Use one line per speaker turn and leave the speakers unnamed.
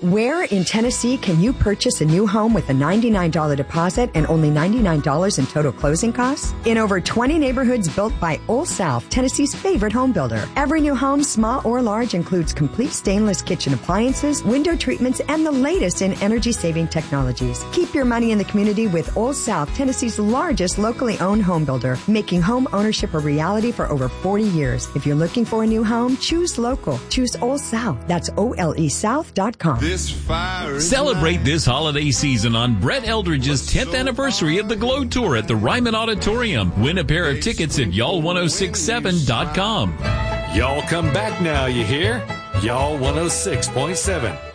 Where in Tennessee can you purchase a new home with a $99 deposit and only $99 in total closing costs? In over 20 neighborhoods built by Old South, Tennessee's favorite home builder. Every new home, small or large, includes complete stainless kitchen appliances, window treatments, and the latest in energy-saving technologies. Keep your money in the community with Old South, Tennessee's largest locally owned home builder, making home ownership a reality for over 40 years. If you're looking for a new home, choose local. Choose Old South. That's OLESouth.com.
Celebrate this holiday season on Brett Eldridge's 10th anniversary of the Glow Tour at the Ryman Auditorium. Win a pair of tickets at y'all1067.com.
Y'all come back now, you hear? Y'all 106.7.